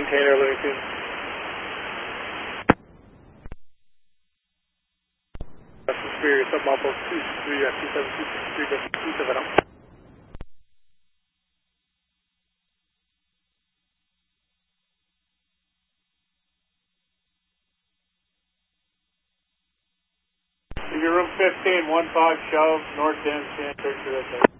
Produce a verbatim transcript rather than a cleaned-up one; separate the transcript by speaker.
Speaker 1: Tanner, Livingston. Superior, submodel two three, uh, two seven two six three, two seven zero. Room fifteen, one five shove, north end, San Francisco.